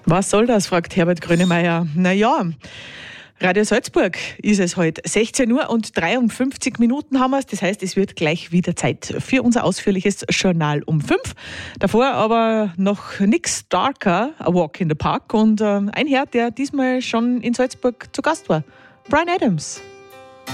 Was soll das, fragt Herbert Grönemeyer. Naja, Radio Salzburg ist es heute. 16 Uhr und 53 Minuten haben wir es. Das heißt, es wird gleich wieder Zeit für unser ausführliches Journal um 5. Davor aber noch nix Darker, A Walk in the Park. Und ein Herr, der diesmal schon in Salzburg zu Gast war. Bryan Adams.